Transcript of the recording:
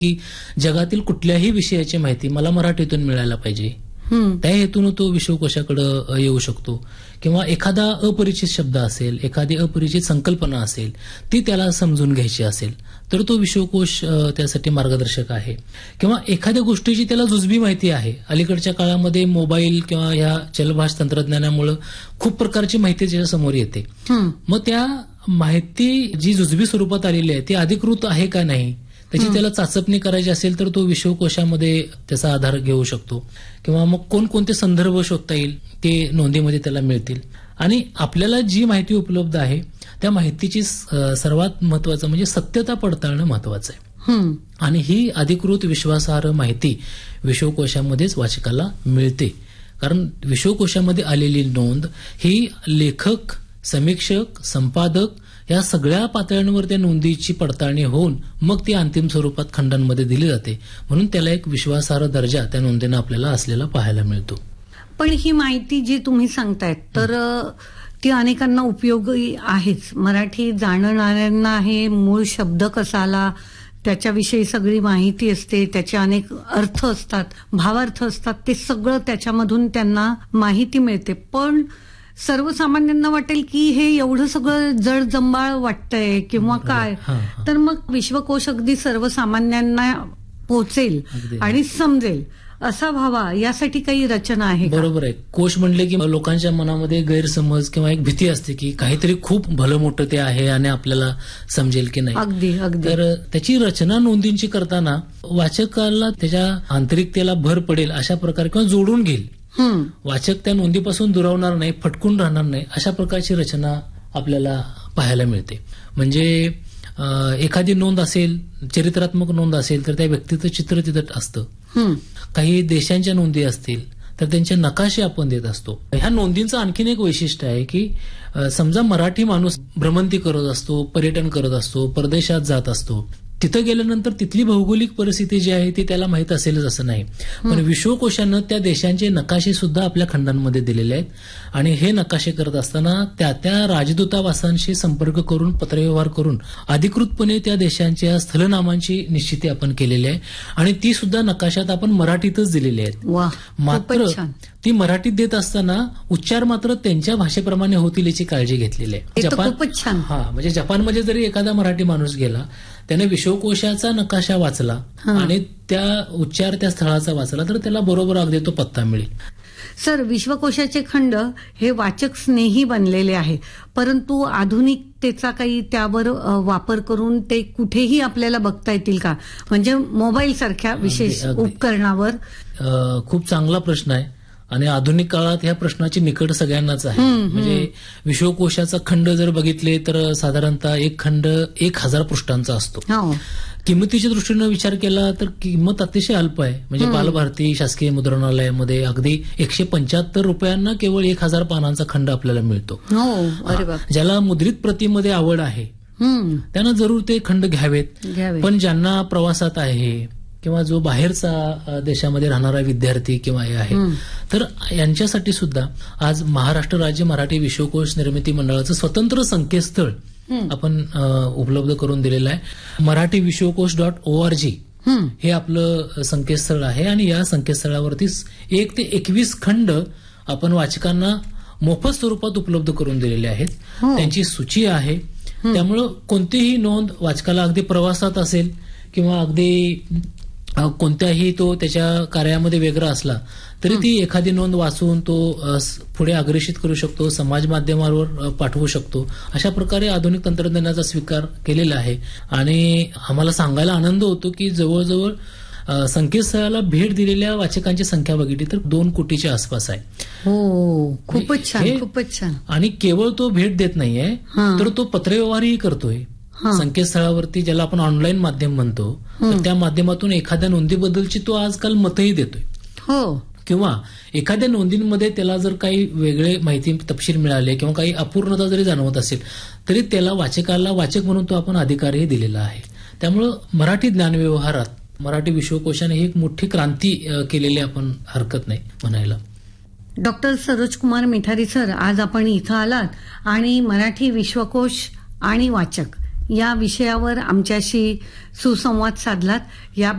की जगातील कुठल्याही विषयाची माहिती मला मराठीतून मिळायला पाहिजे. त्या हेतून तो विश्वकोशाकडे येऊ शकतो. किंवा एखादा अपरिचित शब्द असेल, एखादी अपरिचित संकल्पना असेल, ती त्याला समजून घ्यायची असेल तर तो विश्वकोश त्यासाठी मार्गदर्शक आहे. किंवा एखाद्या गोष्टीची त्याला जुजबी माहिती आहे. अलीकडच्या काळामध्ये मोबाईल किंवा ह्या चलभाष तंत्रज्ञानामुळे खूप प्रकारची माहिती त्याच्या समोर येते. मग त्या माहिती जी जुजबी स्वरूपात आलेली आहे ती अधिकृत आहे का नाही त्याची त्याला चाचपणी करायची असेल तर तो विश्वकोशामध्ये त्याचा आधार घेऊ शकतो. किंवा मग कोणकोणते संदर्भ शोधता येईल ते नोंदीमध्ये त्याला मिळतील. आणि आपल्याला जी माहिती उपलब्ध आहे त्या माहितीची सर्वात महत्वाचं म्हणजे सत्यता पडताळणं महत्वाचं आहे. आणि ही अधिकृत विश्वासार्ह माहिती विश्वकोशामध्येच वाचकाला मिळते. कारण विश्वकोशामध्ये आलेली नोंद ही लेखक, समीक्षक, संपादक या सगळ्या पातळ्यांवर त्या नोंदीची पडताळणी होऊन मग ती अंतिम स्वरूपात खंडांमध्ये दिली जाते. म्हणून त्याला एक विश्वासार्ह दर्जा त्या नोंदीनं आपल्याला असलेला पाहायला मिळतो. पण ही माहिती जी तुम्ही सांगतायत तर ती अनेकांना उपयोगी आहेच. मराठी जाणणाऱ्यांना हे मूळ शब्द कसा आला त्याच्याविषयी सगळी माहिती असते, त्याचे अनेक अर्थ असतात, भावार्थ असतात, ते सगळं त्याच्यामधून त्यांना माहिती मिळते. पण सर्वसामान्यांना वाटेल की हे एवढं सगळं जड जंबाळ वाटतंय किंवा काय, तर मग विश्वकोश अगदी सर्वसामान्यांना पोहोचेल आणि समजेल असा व्हावा यासाठी काही रचना आहे का? बरोबर आहे. कोश म्हणले की लोकांच्या मनामध्ये गैरसमज किंवा एक भीती असते की काहीतरी खूप भलं मोठं ते आहे आणि आपल्याला समजेल की नाही. अगदी अगदी. तर त्याची रचना नोंदींची करताना वाचकाला त्याच्या आंतरिकतेला भर पडेल अशा प्रकारे किंवा जोडून घेईल. वाचक त्या नोंदीपासून दुरावणार नाही, फटकून राहणार नाही अशा प्रकारची रचना आपल्याला पाहायला मिळते. म्हणजे एखादी नोंद असेल, चरित्रात्मक नोंद असेल तर त्या व्यक्तीचं चित्र तिथं असतं. काही देशांच्या नोंदी असतील तर त्यांचे नकाशे आपण देत असतो. ह्या नोंदींचं आणखीन एक वैशिष्ट्य आहे की समजा मराठी माणूस भ्रमंती करत असतो, पर्यटन करत असतो, परदेशात जात असतो. तिथं गेल्यानंतर तिथली भौगोलिक परिस्थिती जी आहे ती त्याला माहित असेलच असं नाही. पण विश्वकोशानं त्या देशांचे नकाशे सुद्धा आपल्या खंडांमध्ये दिलेले आहेत. आणि हे नकाशे करत असताना त्या राजदूतावासांशी संपर्क करून, पत्रव्यवहार करून अधिकृतपणे त्या देशांच्या स्थलनामांची निश्चिती आपण केलेली आहे. आणि ती सुद्धा नकाशात आपण मराठीतच दिलेली आहेत. मात्र ती मराठीत देत असताना उच्चार मात्र त्यांच्या भाषेप्रमाणे होतील याची काळजी घेतलेली आहे. म्हणजे जपानमध्ये जरी एखादा मराठी माणूस गेला त्याने विश्वकोशाचा नकाशा वाचला आणि त्या उच्चार त्या स्थळाचा वाचला तर त्याला बरोबर अगदी तो पत्ता मिळेल. सर, विश्वकोशाचे खंड हे वाचक स्नेही बनलेले आहे, परंतु आधुनिकतेचा काही त्यावर वापर करून ते कुठेही आपल्याला बघता येतील का? म्हणजे मोबाईल सारख्या विशेष उपकरणावर. खूप चांगला प्रश्न आहे आणि आधुनिक काळात ह्या प्रश्नाची निकड सगळ्यांनाच आहे. म्हणजे विश्वकोशाचा खंड जर बघितले तर साधारणतः एक खंड 1000 पृष्ठांचा असतो. किंमतीच्या दृष्टीनं विचार केला तर किंमत अतिशय अल्प आहे. म्हणजे बालभारती शासकीय मुद्रणालयामध्ये अगदी 175 रुपयांना केवळ 1000 पानांचा खंड आपल्याला मिळतो. ज्याला मुद्रित प्रतीमध्ये आवड आहे त्यांना जरूर ते खंड घ्यावेत. पण ज्यांना प्रवासात आहे किंवा जो बाहेरचा देशामध्ये राहणारा विद्यार्थी किंवा हे आहे तर यांच्यासाठी सुद्धा आज महाराष्ट्र राज्य मराठी विश्वकोश निर्मिती मंडळाचं स्वतंत्र संकेतस्थळ आपण उपलब्ध करून दिलेलं आहे. मराठी विश्वकोश.org हे आपलं संकेतस्थळ आहे. आणि या संकेतस्थळावरती 1 ते 21 खंड आपण वाचकांना मोफत स्वरूपात उपलब्ध करून दिलेले आहेत. त्यांची सूची आहे. त्यामुळं कोणतीही नोंद वाचकाला अगदी प्रवासात असेल किंवा अगदी कोणत्याही तो त्याच्या कार्यामध्ये वेगळा असला तरी ती एखादी नोंद वाचून तो पुढे अग्रेषित करू शकतो, समाज माध्यमावर पाठवू शकतो. अशा प्रकारे आधुनिक तंत्रज्ञानाचा स्वीकार केलेला आहे. आणि आम्हाला सांगायला आनंद होतो की जवळजवळ संकेतस्थळाला भेट दिलेल्या वाचकांची संख्या बघितली तर 2 कोटीच्या आसपास आहे. हो, खूपच छान, खूपच छान. आणि केवळ तो भेट देत नाहीये तर तो पत्रव्यवहारही करतोय. संकेतस्थळावरती ज्याला आपण ऑनलाईन माध्यम म्हणतो तर त्या माध्यमातून एखाद्या नोंदीबद्दलची तो आजकाल मतही देतोय. किंवा एखाद्या नोंदींमध्ये त्याला जर काही वेगळे माहिती तपशील मिळाले किंवा काही अपूर्णता जरी जाणवत असेल तरी त्याला वाचकाला वाचक म्हणून तो आपण अधिकारही दिलेला आहे. त्यामुळं मराठी ज्ञानव्यवहारात मराठी विश्वकोशाने ही एक मोठी क्रांती केलेली आपण हरकत नाही म्हणायला. डॉक्टर सरोजकुमार मिठारी सर, आज आपण इथं आलात आणि मराठी विश्वकोश आणि वाचक या विषयावर आमच्याशी सुसंवाद साधलात या